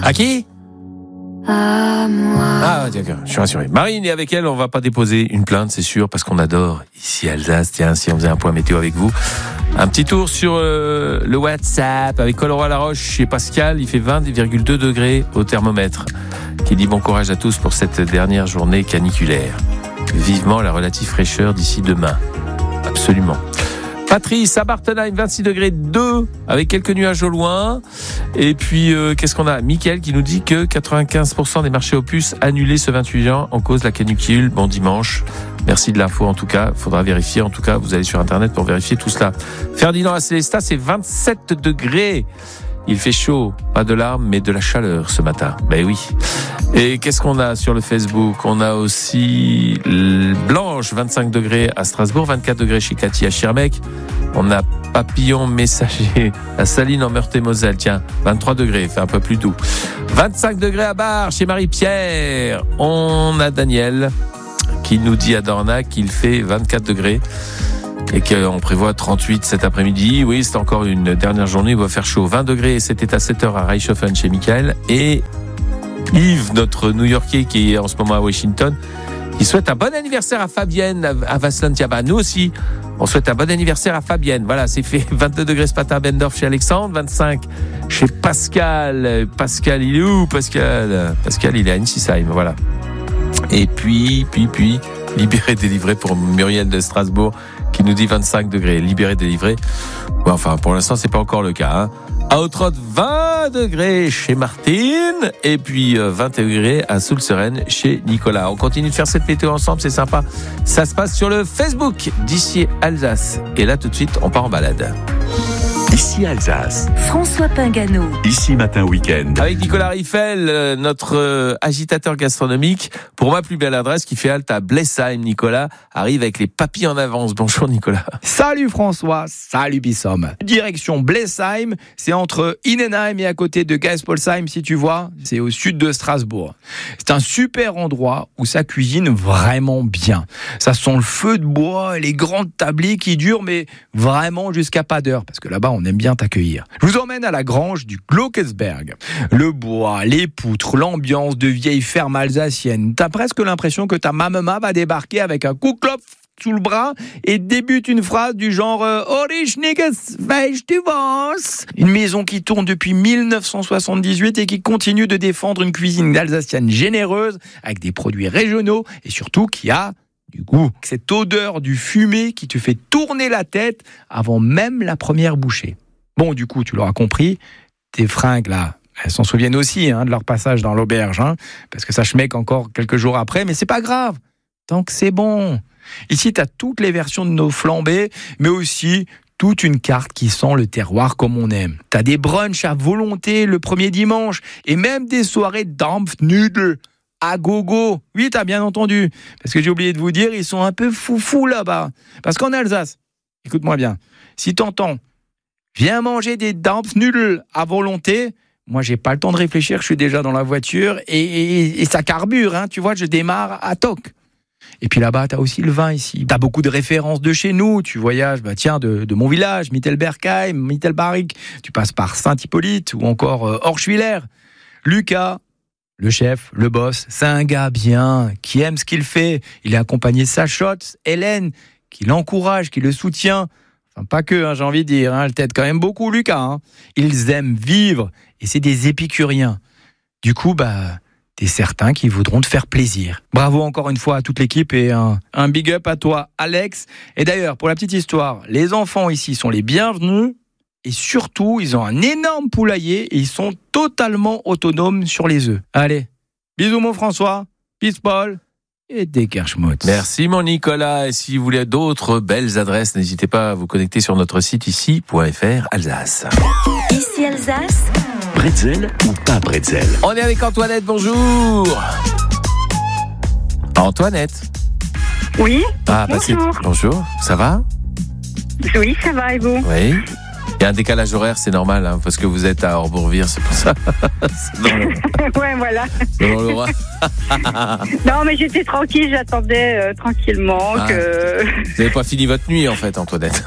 À qui ? À moi. Ah, d'accord, je suis rassuré. Marine est avec elle, on va pas déposer une plainte, c'est sûr, parce qu'on adore ici Alsace. Tiens, si on faisait un point météo avec vous. Un petit tour sur le WhatsApp avec Colleroy-la-Roche chez Pascal. Il fait 20,2 degrés au thermomètre. Qui dit bon courage à tous pour cette dernière journée caniculaire. Vivement la relative fraîcheur d'ici demain. Absolument. Patrice, à Bartenheim, 26 degrés 2, avec quelques nuages au loin. Et puis, qu'est-ce qu'on a ? Mickaël qui nous dit que 95% des marchés aux puces annulés ce 28 juin en cause de la canicule. Bon dimanche. Merci de l'info en tout cas. Faudra vérifier. En tout cas, vous allez sur Internet pour vérifier tout cela. Ferdinand à Célestat, c'est 27 degrés. Il fait chaud, pas de larmes, mais de la chaleur ce matin. Ben oui. Et qu'est-ce qu'on a sur le Facebook ? On a aussi Blanche, 25 degrés à Strasbourg, 24 degrés chez Cathy à Schirmeck. On a Papillon Messager à Saline en Meurthe-et-Moselle. Tiens, 23 degrés, fait un peu plus doux. 25 degrés à Bar chez Marie-Pierre. On a Daniel qui nous dit à Dornac qu'il fait 24 degrés. Et qu'on prévoit 38 cet après-midi. Oui, c'est encore une dernière journée, il va faire chaud. 20 degrés, c'était à 7h à Reichshofen chez Michael. Et Yves, notre New-Yorkais qui est en ce moment à Washington, il souhaite un bon anniversaire à Fabienne, à Vaslantiaba. Nous aussi, on souhaite un bon anniversaire à Fabienne. Voilà, c'est fait. 22 degrés Spatar-Bendorf chez Alexandre, 25 chez Pascal. Pascal, il est où, Pascal, il est à Insisheim, voilà. Et puis, libéré, délivré pour Muriel de Strasbourg, qui nous dit 25 degrés, libéré, délivré. Bon, enfin, pour l'instant, c'est pas encore le cas, hein. À Autrode, 20 degrés chez Martine, et puis 20 degrés à Soulseren chez Nicolas. On continue de faire cette météo ensemble, c'est sympa. Ça se passe sur le Facebook d'Ici Alsace. Et là, tout de suite, on part en balade. Ici Alsace. François Pingano. Ici Matin Week-end. Avec Nicolas Riffel, notre agitateur gastronomique, pour ma plus belle adresse qui fait halte à Blesheim. Nicolas arrive avec les papilles en avance. Bonjour Nicolas. Salut François, salut Bissom. Direction Blesheim, c'est entre Innenheim et à côté de Geispolsheim, si tu vois. C'est au sud de Strasbourg. C'est un super endroit où ça cuisine vraiment bien. Ça sent le feu de bois, les grandes tabliers qui durent, mais vraiment jusqu'à pas d'heure, parce que là-bas, on aime bien t'accueillir. Je vous emmène à la grange du Glockersberg. Le bois, les poutres, l'ambiance de vieille ferme alsacienne. T'as presque l'impression que ta maman va débarquer avec un Kuhklopf sous le bras et débute une phrase du genre Orischniges, weißt du was? Une maison qui tourne depuis 1978 et qui continue de défendre une cuisine alsacienne généreuse avec des produits régionaux et surtout qui a du goût. Cette odeur du fumé qui te fait tourner la tête avant même la première bouchée. Bon, du coup, tu l'auras compris, tes fringues là, elles s'en souviennent aussi de leur passage dans l'auberge, parce que ça schmecke encore quelques jours après, mais c'est pas grave, tant que c'est bon. Ici, tu as toutes les versions de nos flambés, mais aussi toute une carte qui sent le terroir comme on aime. Tu as des brunchs à volonté le premier dimanche, et même des soirées Dampfnudel à gogo. Oui, t'as bien entendu. Parce que j'ai oublié de vous dire, ils sont un peu foufous là-bas. Parce qu'en Alsace, écoute-moi bien, si t'entends, viens manger des Dampfnudel à volonté, moi j'ai pas le temps de réfléchir, je suis déjà dans la voiture et ça carbure, tu vois, je démarre à toc. Et puis là-bas, t'as aussi le vin ici. T'as beaucoup de références de chez nous. Tu voyages, de mon village, Mittelbergheim, Mittelbarik. Tu passes par Saint-Hippolyte ou encore Orschwiller. Lucas, le chef, le boss, c'est un gars bien, qui aime ce qu'il fait. Il est accompagné de sa shot, Hélène, qui l'encourage, qui le soutient. Enfin, pas que, j'ai envie de dire. Elle t'aide quand même beaucoup, Lucas. Ils aiment vivre et c'est des épicuriens. Du coup, t'es certain qu'ils voudront te faire plaisir. Bravo encore une fois à toute l'équipe et un big up à toi, Alex. Et d'ailleurs, pour la petite histoire, les enfants ici sont les bienvenus. Et surtout, ils ont un énorme poulailler et ils sont totalement autonomes sur les œufs. Allez, bisous mon François, peace Paul et des Kerschmutz. Merci mon Nicolas. Et si vous voulez d'autres belles adresses, n'hésitez pas à vous connecter sur notre site ici.fr Alsace. Ici Alsace. Bretzel ou pas bretzel? On est avec Antoinette, bonjour. Antoinette. Oui, bonjour. Bonjour, ça va? Oui, ça va et vous? Oui. Il y a un décalage horaire, c'est normal, parce que vous êtes à Orbourvire, c'est pour ça. Ouais, voilà. Non, non, mais j'étais tranquille, j'attendais tranquillement que... Vous n'avez pas fini votre nuit, en fait, Antoinette?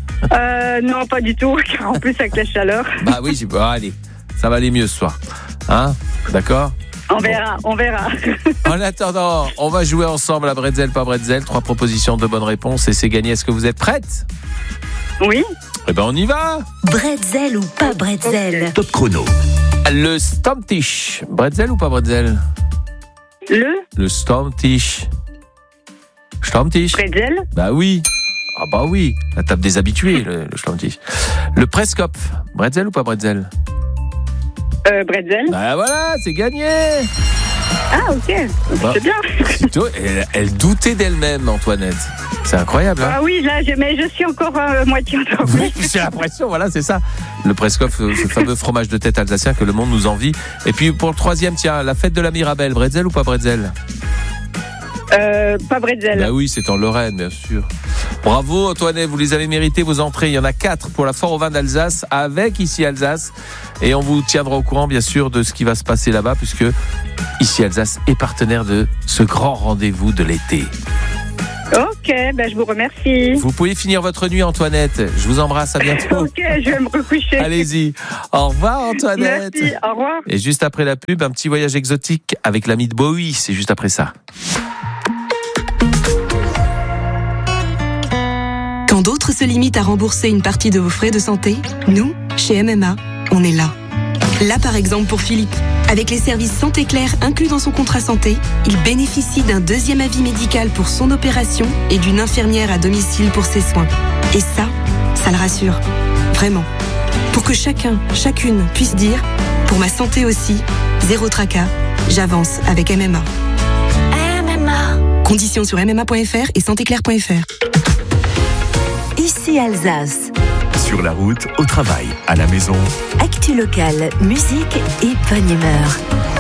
Non, pas du tout, car en plus avec la chaleur. Oui, allez, ça va aller mieux ce soir. Hein? D'accord? On verra. En attendant, on va jouer ensemble à Bretzel, pas Bretzel. 3 propositions, 2 bonnes réponses et c'est gagné. Est-ce que vous êtes prête? Oui. Eh ben on y va. Bretzel ou pas bretzel? Top chrono. Le Stammtisch. Bretzel ou pas Bretzel? Le Stammtisch. Stammtisch. Bretzel. Bah oui. Ah bah oui. La table des habitués, le Stammtisch. Le Presskopf. Bretzel ou pas Bretzel? Bretzel. Bah voilà, c'est gagné. Ah, ok. Bah, C'est bien. Elle doutait d'elle-même, Antoinette. C'est incroyable, hein? Ah oui, là, mais je suis encore moitié endormie. Oui, j'ai l'impression, voilà, c'est ça. Le Presskopf, ce fameux fromage de tête alsacien que le monde nous envie. Et puis pour le 3e, tiens, la fête de la Mirabelle, Bretzel ou pas Bretzel? Pas Bretzel. Bah oui, c'est en Lorraine, bien sûr. Bravo Antoinette, vous les avez mérité vos entrées. Il y en a 4 pour la Foire au vin d'Alsace avec Ici Alsace. Et on vous tiendra au courant, bien sûr, de ce qui va se passer là-bas, puisque Ici Alsace est partenaire de ce grand rendez-vous de l'été. Ok, ben je vous remercie. Vous pouvez finir votre nuit, Antoinette. Je vous embrasse, à bientôt. Ok, je vais me recoucher. Allez-y. Au revoir, Antoinette. Merci, au revoir. Et juste après la pub, un petit voyage exotique avec l'ami de Bowie. C'est juste après ça. Quand d'autres se limitent à rembourser une partie de vos frais de santé, nous, chez MMA, on est là. Là, par exemple, pour Philippe. Avec les services Santé Claire inclus dans son contrat santé, il bénéficie d'un 2e avis médical pour son opération et d'une infirmière à domicile pour ses soins. Et ça le rassure. Vraiment. Pour que chacun, chacune puisse dire « Pour ma santé aussi, zéro tracas, j'avance avec MMA ». MMA. Conditions sur mma.fr et santéclaire.fr. Ici Alsace. Sur la route, au travail, à la maison. Actu locale, musique et bonne humeur.